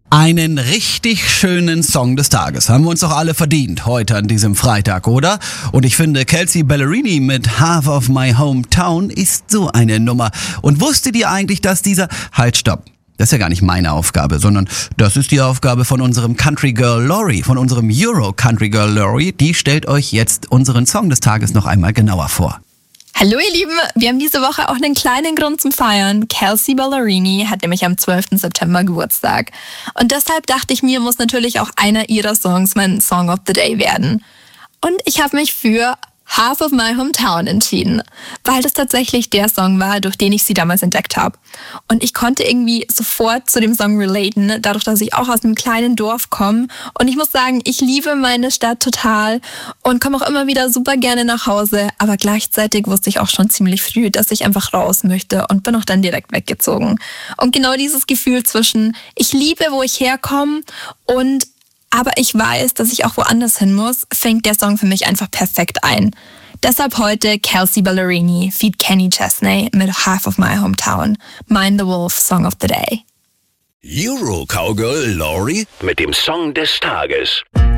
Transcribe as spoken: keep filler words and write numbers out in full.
Einen richtig schönen Song des Tages haben wir uns doch alle verdient, heute an diesem Freitag, oder? Und ich finde, Kelsea Ballerini mit Half of My Hometown ist so eine Nummer. Und wusstet ihr eigentlich, dass dieser... Halt, stopp. Das ist ja gar nicht meine Aufgabe, sondern das ist die Aufgabe von unserem Country Girl Lori, von unserem Euro Country Girl Lori. Die stellt euch jetzt unseren Song des Tages noch einmal genauer vor. Hallo ihr Lieben, wir haben diese Woche auch einen kleinen Grund zum Feiern. Kelsea Ballerini hat nämlich am zwölften September Geburtstag. Und deshalb dachte ich mir, muss natürlich auch einer ihrer Songs mein Song of the Day werden. Und ich habe mich für Half of My Hometown entschieden, weil das tatsächlich der Song war, durch den ich sie damals entdeckt habe. Und ich konnte irgendwie sofort zu dem Song relaten, dadurch, dass ich auch aus einem kleinen Dorf komme. Und ich muss sagen, ich liebe meine Stadt total und komme auch immer wieder super gerne nach Hause. Aber gleichzeitig wusste ich auch schon ziemlich früh, dass ich einfach raus möchte und bin auch dann direkt weggezogen. Und genau dieses Gefühl zwischen, ich liebe, wo ich herkomme und aber ich weiß, dass ich auch woanders hin muss, fängt der Song für mich einfach perfekt ein. Deshalb heute Kelsea Ballerini feat. Kenny Chesney mit Half of My Hometown, Mind the Wolf Song of the Day. Euro Cowgirl Lori mit dem Song des Tages.